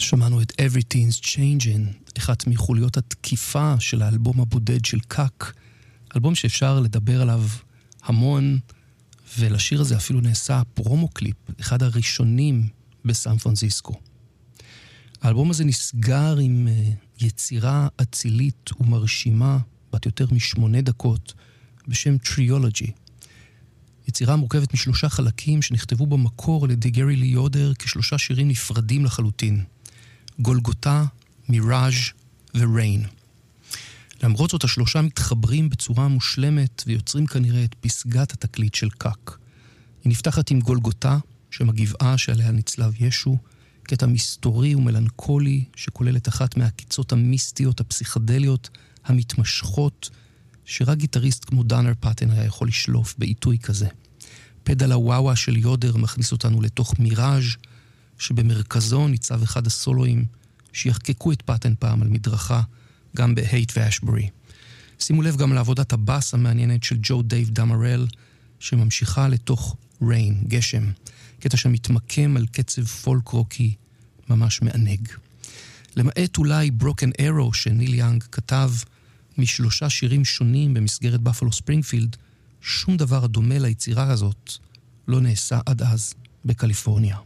שמענו את Everything's Changing, אחת מחוליות התקיפה של האלבום הבודד של קאק, אלבום שאפשר לדבר עליו המון, ולשיר הזה אפילו נעשה פרומו-קליפ, אחד הראשונים בסן פרנסיסקו. האלבום הזה נסגר עם יצירה אצילית ומרשימה, בת יותר מ8 דקות, בשם Triology. יצירה מורכבת מ3 חלקים שנכתבו במקור על ידי גרי לי יודר כ3 שירים נפרדים לחלוטין. גולגותה, מיראז' וריין. למרות זאת, ה3 מתחברים בצורה מושלמת ויוצרים כנראה את פסגת התקליט של קאק. היא נפתחת עם גולגותה, שם הגבעה שעליה נצלב ישו, קטע מסתורי ומלנכולי שכולל את אחת מהקיצות המיסטיות הפסיכדליות המתמשכות, שרק גיטריסט כמו דאנר פאטן היה יכול לשלוף בעיתוי כזה. פדל הוואווה של יודר מכניס אותנו לתוך מיראז' שבמרכזו ניצב אחד הסולואים שיחקקו את פאטן פעם על מדרכה, גם בהייט ואשברי. שימו לב גם לעבודת הבאס המעניינת של ג'ו דייב דמרל, שממשיכה לתוך ריין, גשם, קטע שמתמקם על קצב פולק רוקי ממש מענג. למעט אולי ברוקן אירו שניל יאנג כתב מ3 שירים שונים במסגרת בפלו ספרינגפילד, שום דבר הדומה ליצירה הזאת לא נעשה עד אז בקליפורניה.